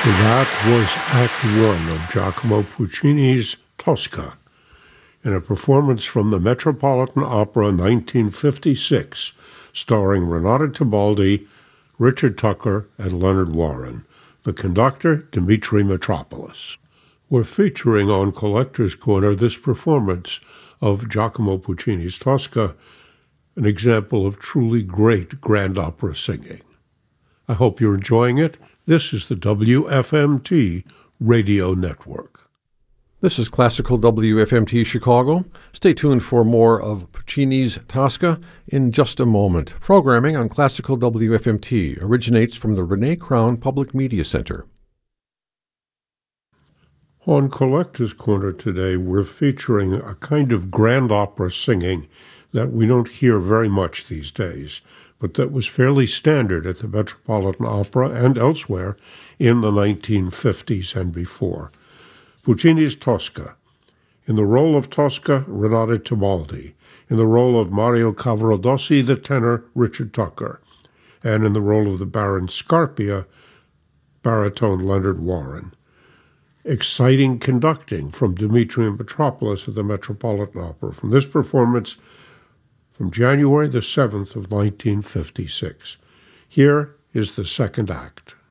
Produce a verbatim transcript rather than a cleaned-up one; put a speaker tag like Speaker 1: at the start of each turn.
Speaker 1: That was Act One of Giacomo Puccini's Tosca, in a performance from the Metropolitan Opera nineteen fifty-six, starring Renata Tebaldi, Richard Tucker, and Leonard Warren. The conductor, Dimitri Mitropoulos. We're featuring on Collector's Corner this performance of Giacomo Puccini's Tosca, an example of truly great grand opera singing. I hope you're enjoying it. This is the W F M T Radio Network.
Speaker 2: This is Classical W F M T Chicago. Stay tuned for more of Puccini's Tosca in just a moment. Programming on Classical W F M T originates from the Renee Crown Public Media Center.
Speaker 1: On Collector's Corner today, we're featuring a kind of grand opera singing that we don't hear very much these days, but that was fairly standard at the Metropolitan Opera and elsewhere in the nineteen fifties and before. Puccini's Tosca. In the role of Tosca, Renata Tebaldi. In the role of Mario Cavaradossi, the tenor, Richard Tucker. And in the role of the Baron Scarpia, baritone Leonard Warren. Exciting conducting from Dimitri Mitropoulos at the Metropolitan Opera from this performance from January the seventh of nineteen fifty-six. Here is the second act.